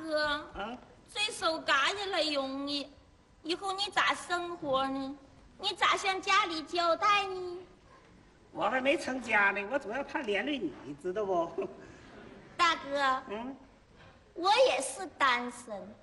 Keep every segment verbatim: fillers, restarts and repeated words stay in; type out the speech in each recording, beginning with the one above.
哥，啊，这手嘎下来容易，以后你咋生活呢？你咋向家里交代呢？ 我还没成家呢，我主要怕连累你，知道不？ 大哥， 嗯， 我也是单身。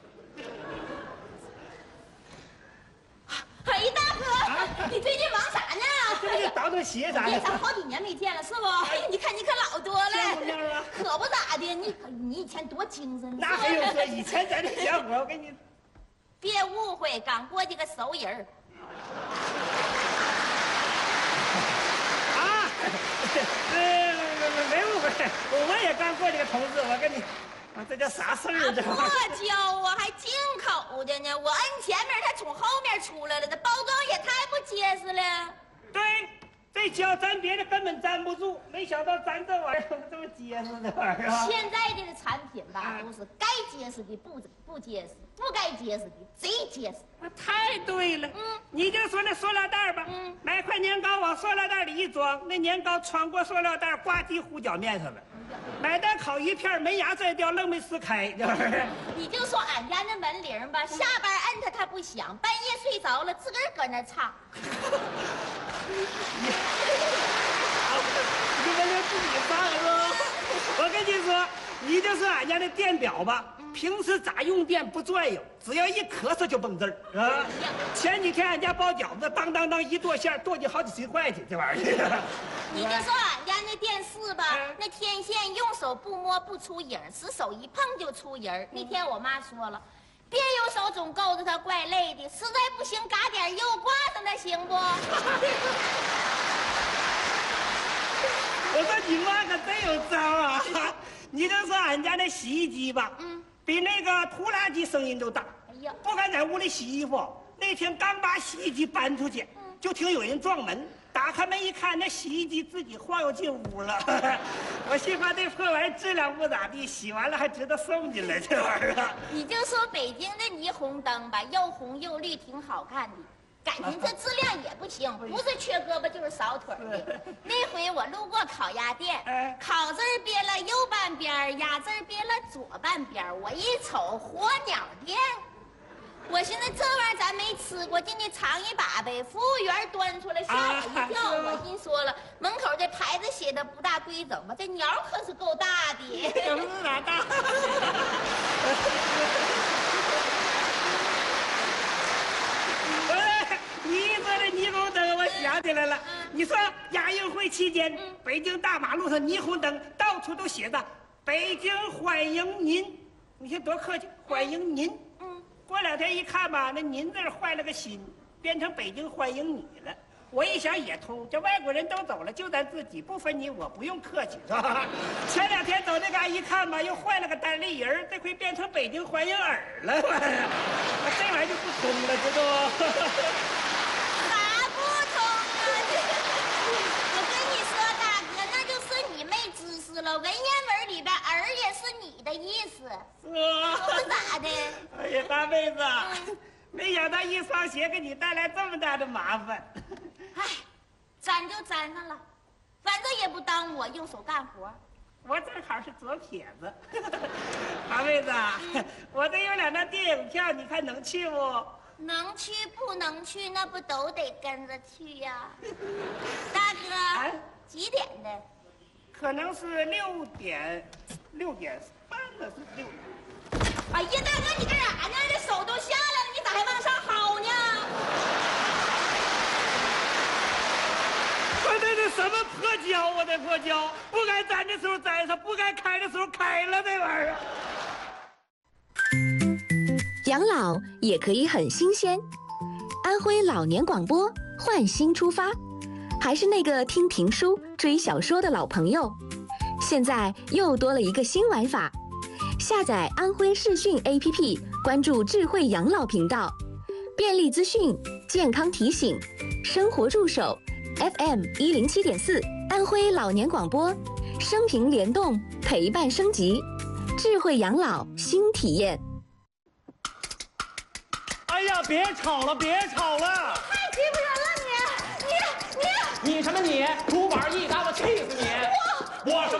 哎，大哥，啊、你最近忙啥呢？ 这不就倒腾鞋啥的？ 咱好几年没见了，是不？哎呀，你看你可老多了。 见过面了？ 可不咋的，你你以前多精神。 那还用说？以前咱这小伙，我跟你。 别误会，刚过去个熟人儿。 啊，呃，没误会，我也刚过去个同事，我跟你。啊，这叫啥事儿？这剁椒啊，还进口的呢！我摁前面，它从后面出来了，这包装也太不结实了。 对，这胶粘别的根本粘不住，没想到粘这玩意儿这么结实，这玩意儿。 现在的产品吧，都是该结实的不不结实，不该结实的贼结实。 啊，太对了。嗯，你就说那塑料袋吧，嗯，买块年糕往塑料袋里一装，那年糕穿过塑料袋，呱唧糊脚面上了。买袋烤鱼片没牙摘掉，愣没撕开，就是。 你就说俺家那门铃吧，下班摁它它不响，半夜睡着了自个儿搁那唱。 你门铃自己放是吧？我跟你说，你就说俺家那电表吧，平时咋用电不转悠，只要一咳嗽就蹦字儿啊。前几天俺家包饺子，当当当一剁馅，剁进好几十块去，这玩意儿。 你就说俺家那电视吧，那天线用手不摸不出影，使手一碰就出影。那天我妈说了，别有手总够着它，怪累的，实在不行嘎点油挂上它行不？ 我说你妈可真有招啊！你就说俺家那洗衣机吧，嗯，比那个拖拉机声音都大。哎呀，不敢在屋里洗衣服。那天刚把洗衣机搬出去，嗯、就听有人撞门。打开门一看，那洗衣机自己晃悠进屋了。我心话这破玩意儿质量不咋地，洗完了还值得送进来，这玩意儿。 你就说北京的霓虹灯吧，又红又绿，挺好看的。感情这质量也不行，不是缺胳膊就是少腿的。那回我路过烤鸭店，烤字儿别了右半边，鸭字儿别了左半边。我一瞅火鸟店，我寻思这玩意儿咱没吃过，进去尝一把呗。服务员端出来吓我一跳，我心说了，门口这牌子写的不大规整吧？这鸟可是够大的， 也不是哪大。你一说这霓虹灯，我想起来了。你说亚运会期间，北京大马路上霓虹灯到处都写着“北京欢迎您”，你看多客气，欢迎您。嗯，过两天一看吧，那“您”字换了个心，变成“北京欢迎你”了。我一想也通，这外国人都走了，就咱自己，不分你我，不用客气，是吧？前两天走那嘎一看吧，又换了个单立人，这回变成“北京欢迎耳”了，这玩意儿就不通了，知道不？ 咋不通啊？我跟你说，大哥，那就是你没知识了。文言文里边“儿”也是你的意思，是咋的？ 哎呀，大妹子，嗯、没想到一双鞋给你带来这么大的麻烦。 哎，粘就粘上了，反正也不耽误我用手干活。 我正好是左撇子。大妹子，嗯、我这有两张电影票，你看能去不？ 能去不能去，那不都得跟着去呀？大哥，啊、几点的？ 可能是六点，六点半的是六点。 哎呀，大哥，你干啥呢？这手都下来了，你咋还往上薅呢？ 我这是什么破胶啊？这破胶，不该粘的时候粘上，不该开的时候开了，这玩意儿。 养老也可以很新鲜。安徽老年广播换新出发，还是那个听评书、追小说的老朋友，现在又多了一个新玩法。下载安徽视讯 A P P， 关注智慧养老频道，便利资讯、健康提醒、生活助手 ，F M 一零七点四，安徽老年广播，生平联动，陪伴升级，智慧养老新体验。 哎呀，别吵了，别吵了！ 太欺负人了你！你你你什么你？竹板一打我气死你！我我什么？